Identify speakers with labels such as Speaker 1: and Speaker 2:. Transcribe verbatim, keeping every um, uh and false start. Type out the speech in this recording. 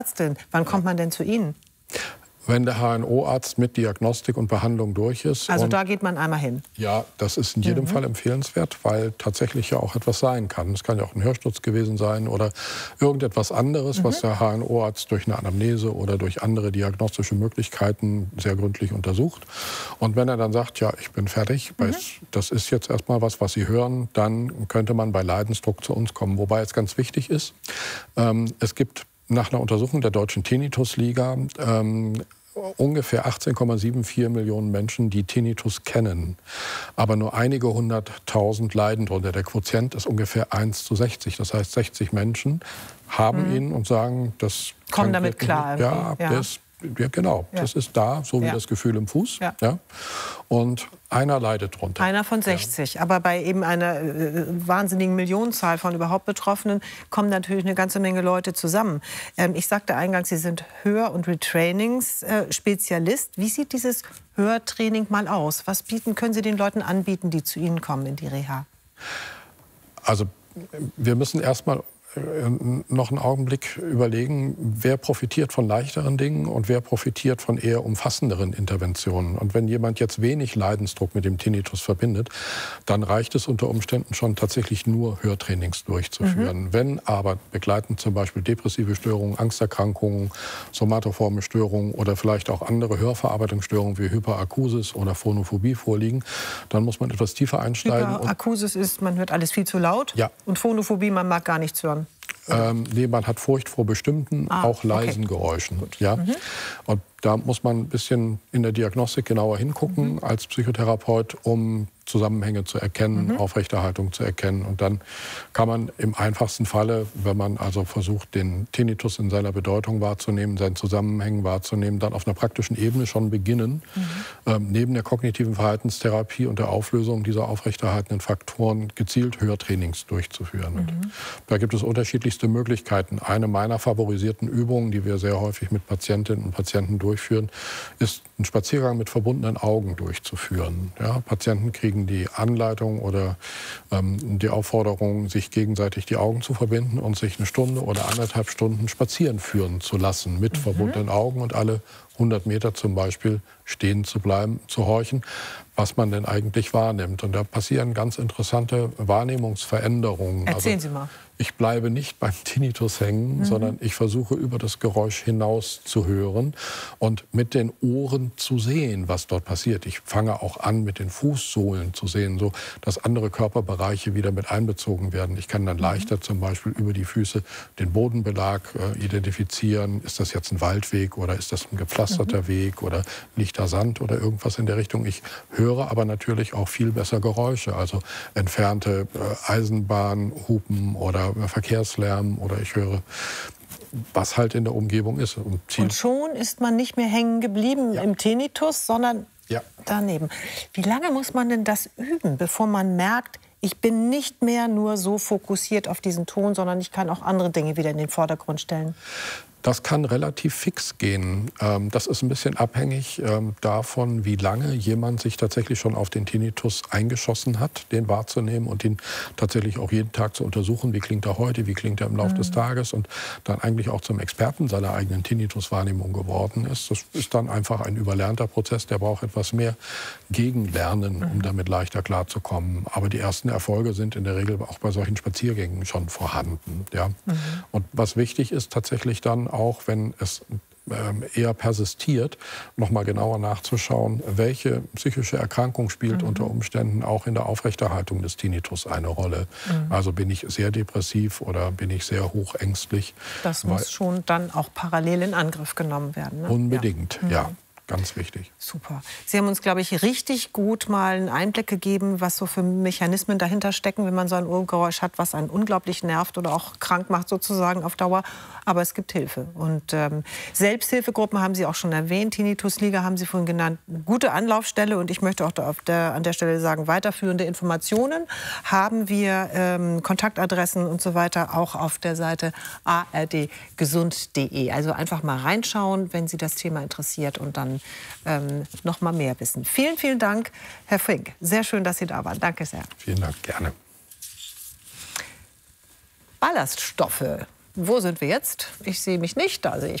Speaker 1: Ärztin. Wann kommt man denn zu Ihnen?
Speaker 2: Wenn der H N O-Arzt mit Diagnostik und Behandlung durch ist.
Speaker 1: Also da geht man einmal hin?
Speaker 2: Ja, das ist in jedem mhm. Fall empfehlenswert, weil tatsächlich ja auch etwas sein kann. Es kann ja auch ein Hörsturz gewesen sein oder irgendetwas anderes, mhm. was der H N O-Arzt durch eine Anamnese oder durch andere diagnostische Möglichkeiten sehr gründlich untersucht. Und wenn er dann sagt, ja, ich bin fertig, mhm. das ist jetzt erstmal was, was Sie hören, dann könnte man bei Leidensdruck zu uns kommen. Wobei es ganz wichtig ist, ähm, es gibt nach einer Untersuchung der Deutschen Tinnitus-Liga ähm, ungefähr achtzehn Komma vierundsiebzig Millionen Menschen, die Tinnitus kennen. Aber nur einige hunderttausend leiden darunter. Der Quotient ist ungefähr eins zu sechzig. Das heißt, sechzig Menschen haben mhm. ihn und sagen, das
Speaker 1: kommen damit klar.
Speaker 2: Ja, ja. Das, ja, genau. Ja. Das ist da, so wie ja. das Gefühl im Fuß. Ja. Ja. Und einer leidet drunter.
Speaker 1: Einer von sechzig. Ja. Aber bei eben einer äh, wahnsinnigen Millionenzahl von überhaupt Betroffenen kommen natürlich eine ganze Menge Leute zusammen. Ähm, ich sagte eingangs, Sie sind Hör- und Retrainings-Spezialist. Wie sieht dieses Hörtraining mal aus? Was bieten, können Sie den Leuten anbieten, die zu Ihnen kommen in die Reha?
Speaker 2: Also wir müssen erstmal noch einen Augenblick überlegen, wer profitiert von leichteren Dingen und wer profitiert von eher umfassenderen Interventionen. Und wenn jemand jetzt wenig Leidensdruck mit dem Tinnitus verbindet, dann reicht es unter Umständen schon tatsächlich nur Hörtrainings durchzuführen. Mhm. Wenn aber begleitend zum Beispiel depressive Störungen, Angsterkrankungen, somatoforme Störungen oder vielleicht auch andere Hörverarbeitungsstörungen wie Hyperakusis oder Phonophobie vorliegen, dann muss man etwas tiefer einsteigen.
Speaker 1: Hyperakusis ist, man hört alles viel zu laut, ja. Und Phonophobie, man mag gar nichts hören.
Speaker 2: Ähm, nee, man hat Furcht vor bestimmten, ah, auch leisen okay. Geräuschen. Ja? Mhm. Und da muss man ein bisschen in der Diagnostik genauer hingucken mhm. als Psychotherapeut, um Zusammenhänge zu erkennen, mhm. Aufrechterhaltung zu erkennen. Und dann kann man im einfachsten Falle, wenn man also versucht, den Tinnitus in seiner Bedeutung wahrzunehmen, seinen Zusammenhängen wahrzunehmen, dann auf einer praktischen Ebene schon beginnen, mhm. ähm, neben der kognitiven Verhaltenstherapie und der Auflösung dieser aufrechterhaltenden Faktoren gezielt Hörtrainings durchzuführen. Mhm. Und da gibt es unterschiedlichste Möglichkeiten. Eine meiner favorisierten Übungen, die wir sehr häufig mit Patientinnen und Patienten durchführen, ist einen Spaziergang mit verbundenen Augen durchzuführen. Ja, Patienten kriegen die Anleitung oder ähm, die Aufforderung, sich gegenseitig die Augen zu verbinden und sich eine Stunde oder anderthalb Stunden spazieren führen zu lassen mit mhm. verbundenen Augen und alle hundert Meter zum Beispiel stehen zu bleiben, zu horchen, was man denn eigentlich wahrnimmt. Und da passieren ganz interessante Wahrnehmungsveränderungen.
Speaker 1: Erzählen
Speaker 2: also,
Speaker 1: Sie mal.
Speaker 2: Ich bleibe nicht beim Tinnitus hängen, mhm. sondern ich versuche über das Geräusch hinaus zu hören und mit den Ohren zu sehen, was dort passiert. Ich fange auch an, mit den Fußsohlen zu sehen, so dass andere Körperbereiche wieder mit einbezogen werden. Ich kann dann mhm. leichter zum Beispiel über die Füße den Bodenbelag äh, identifizieren. Ist das jetzt ein Waldweg oder ist das ein gepflasterter mhm. Weg oder liegt da Sand oder irgendwas in der Richtung? Ich höre aber natürlich auch viel besser Geräusche, also entfernte äh, Eisenbahnhupen oder Verkehrslärm oder ich höre, was halt in der Umgebung ist.
Speaker 1: Und, und schon ist man nicht mehr hängen geblieben ja. im Tinnitus, sondern ja. daneben. Wie lange muss man denn das üben, bevor man merkt, ich bin nicht mehr nur so fokussiert auf diesen Ton, sondern ich kann auch andere Dinge wieder in den Vordergrund stellen?
Speaker 2: Das kann relativ fix gehen. Das ist ein bisschen abhängig davon, wie lange jemand sich tatsächlich schon auf den Tinnitus eingeschossen hat, den wahrzunehmen und ihn tatsächlich auch jeden Tag zu untersuchen. Wie klingt er heute, wie klingt er im Laufe mhm. des Tages und dann eigentlich auch zum Experten seiner eigenen Tinnitus-Wahrnehmung geworden ist. Das ist dann einfach ein überlernter Prozess, der braucht etwas mehr Gegenlernen, mhm. um damit leichter klarzukommen. Aber die ersten Erfolge sind in der Regel auch bei solchen Spaziergängen schon vorhanden. Ja? Mhm. Und was wichtig ist tatsächlich dann, auch wenn es ähm, eher persistiert, noch mal genauer nachzuschauen, welche psychische Erkrankung spielt mhm. unter Umständen auch in der Aufrechterhaltung des Tinnitus eine Rolle. Mhm. Also bin ich sehr depressiv oder bin ich sehr hochängstlich.
Speaker 1: Das muss schon dann auch parallel in Angriff genommen werden. Ne?
Speaker 2: Unbedingt, ja. ja.
Speaker 1: Mhm.
Speaker 2: Ganz wichtig.
Speaker 1: Super. Sie haben uns, glaube ich, richtig gut mal einen Einblick gegeben, was so für Mechanismen dahinter stecken, wenn man so ein Ohrgeräusch hat, was einen unglaublich nervt oder auch krank macht sozusagen auf Dauer. Aber es gibt Hilfe. Und ähm, Selbsthilfegruppen haben Sie auch schon erwähnt. Tinnitus-Liga haben Sie vorhin genannt. Gute Anlaufstelle. Und ich möchte auch da auf der, an der Stelle sagen, weiterführende Informationen haben wir, ähm, Kontaktadressen und so weiter, auch auf der Seite a r d gesund punkt d e. Also einfach mal reinschauen, wenn Sie das Thema interessiert und dann ähm, noch mal mehr wissen. Vielen, vielen Dank, Herr Fink. Sehr schön, dass Sie da waren. Danke sehr.
Speaker 2: Vielen Dank, gerne.
Speaker 1: Ballaststoffe. wo sind wir jetzt? Ich sehe mich nicht, da sehe ich